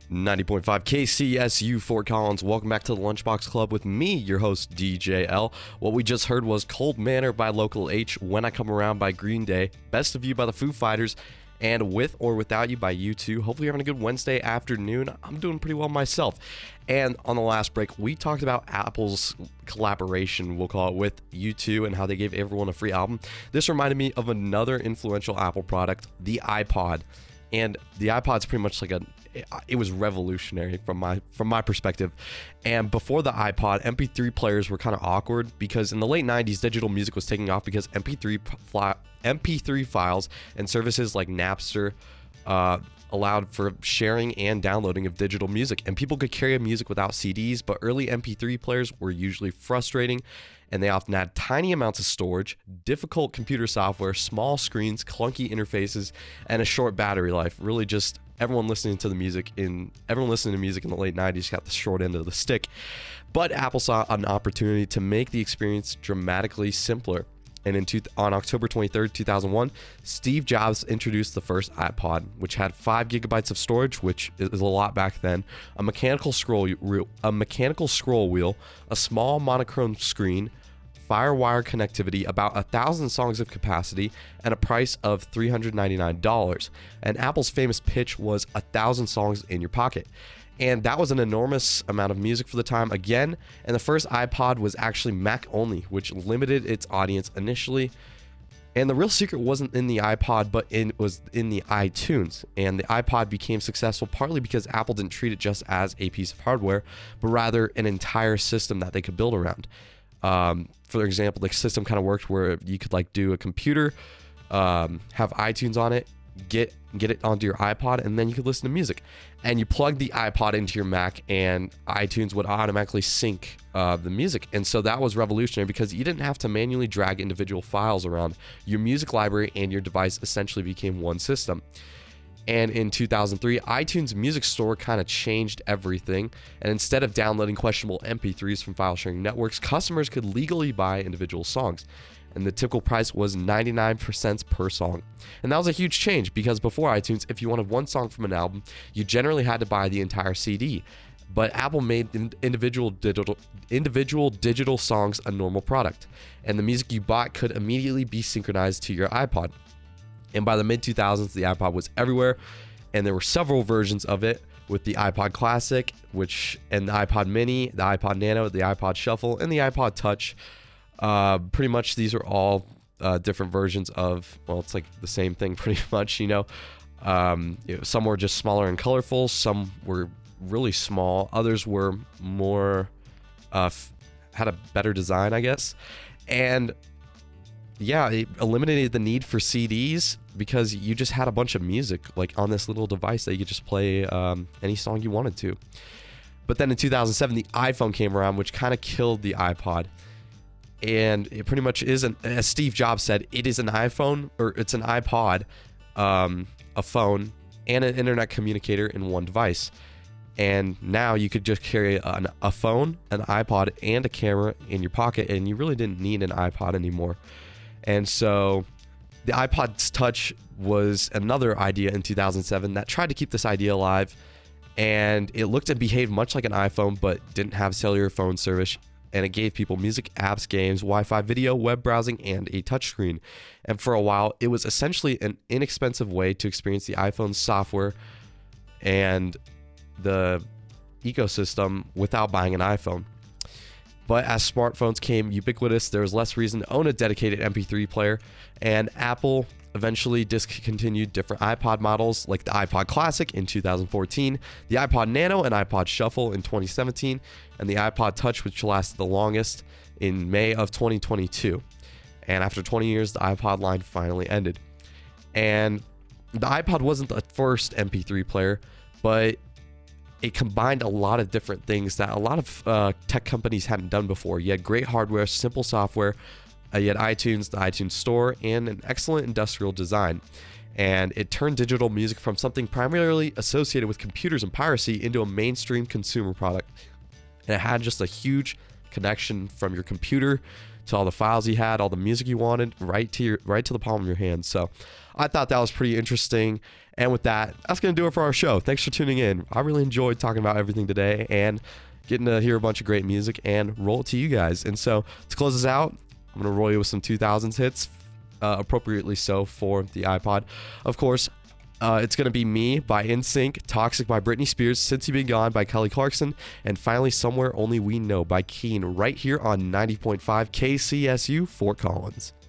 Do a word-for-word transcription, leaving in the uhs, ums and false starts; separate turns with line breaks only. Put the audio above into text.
ninety point five K C S U Fort Collins. Welcome back to the Lunchbox Club with me, your host, D J L. What we just heard was Cold Manor by Local H, When I Come Around by Green Day, Best of You by the Foo Fighters, and With or Without You by U two. Hopefully you're having a good Wednesday afternoon. I'm doing pretty well myself. And on the last break, we talked about Apple's collaboration, we'll call it, with U two and how they gave everyone a free album. This reminded me of another influential Apple product, the iPod. And the iPod's pretty much like a, it was revolutionary from my from my perspective. And before the iPod, M P three players were kind of awkward because in the late nineties, digital music was taking off because M P three fly, M P three files and services like Napster uh, allowed for sharing and downloading of digital music. And people could carry music without C Ds, but early M P three players were usually frustrating, and they often had tiny amounts of storage, difficult computer software, small screens, clunky interfaces, and a short battery life. Really just everyone listening to the music in everyone listening to music in the late nineties got the short end of the stick. But Apple saw an opportunity to make the experience dramatically simpler. And in two, on October twenty-third, two thousand one, Steve Jobs introduced the first iPod, which had five gigabytes of storage, which is a lot back then, a mechanical scroll wheel, a mechanical scroll wheel, a small monochrome screen, FireWire connectivity, about a thousand songs of capacity, and a price of three hundred ninety-nine dollars. And Apple's famous pitch was a thousand songs in your pocket. And that was an enormous amount of music for the time again. And the first iPod was actually Mac only, which limited its audience initially. And the real secret wasn't in the iPod, but it was in the iTunes. And the iPod became successful partly because Apple didn't treat it just as a piece of hardware, but rather an entire system that they could build around. Um, for example, the system kind of worked where you could like do a computer, um, have iTunes on it, get get it onto your iPod, and then you could listen to music. And you plug the iPod into your Mac, and iTunes would automatically sync uh, the music. And so that was revolutionary because you didn't have to manually drag individual files around. Your music library and your device essentially became one system. And in two thousand three, iTunes Music Store kind of changed everything. And instead of downloading questionable M P threes from file sharing networks, customers could legally buy individual songs. And the typical price was ninety-nine cents per song. And that was a huge change because before iTunes, if you wanted one song from an album, you generally had to buy the entire C D. But Apple made individual digital individual digital songs a normal product. And the music you bought could immediately be synchronized to your iPod. And by the mid two thousands, the iPod was everywhere, and there were several versions of it, with the iPod Classic, which and the iPod Mini, the iPod Nano, the iPod Shuffle, and the iPod Touch. Uh, pretty much these are all uh, different versions of, well, it's like the same thing pretty much, you know. Um, you know, some were just smaller and colorful, some were really small, others were more, uh, f- had a better design, I guess. And yeah, it eliminated the need for C Ds because you just had a bunch of music like on this little device that you could just play um, any song you wanted to. But then in two thousand seven, the iPhone came around, which kind of killed the iPod. And it pretty much is, an, as Steve Jobs said, it is an iPhone, or it's an iPod, um, a phone, and an internet communicator in one device. And now you could just carry an, a phone, an iPod, and a camera in your pocket, and you really didn't need an iPod anymore. And so the iPod Touch was another idea in two thousand seven that tried to keep this idea alive. And it looked and behaved much like an iPhone, but didn't have cellular phone service. And it gave people music, apps, games, Wi-Fi video, web browsing, and a touchscreen. And for a while, it was essentially an inexpensive way to experience the iPhone software and the ecosystem without buying an iPhone. But as smartphones came ubiquitous, there was less reason to own a dedicated M P three player, and Apple eventually discontinued different iPod models like the iPod Classic in two thousand fourteen, the iPod Nano and iPod Shuffle in twenty seventeen, and the iPod Touch, which lasted the longest, in May of twenty twenty-two. And after twenty years, the iPod line finally ended. And the iPod wasn't the first M P three player, but it combined a lot of different things that a lot of uh, tech companies hadn't done before. You had great hardware, simple software, uh, you had iTunes, the iTunes Store, and an excellent industrial design. And it turned digital music from something primarily associated with computers and piracy into a mainstream consumer product. And it had just a huge connection from your computer to all the files you had, all the music you wanted, right to your right to the palm of your hand. So I thought that was pretty interesting. And with that, that's going to do it for our show. Thanks for tuning in. I really enjoyed talking about everything today and getting to hear a bunch of great music and roll it to you guys. And so to close this out, I'm going to roll you with some two thousands hits, uh, appropriately so for the iPod. Of course, uh, it's going to be Me by N Sync, Toxic by Britney Spears, Since You've Been Gone by Kelly Clarkson, and finally Somewhere Only We Know by Keen right here on ninety point five K C S U Fort Collins.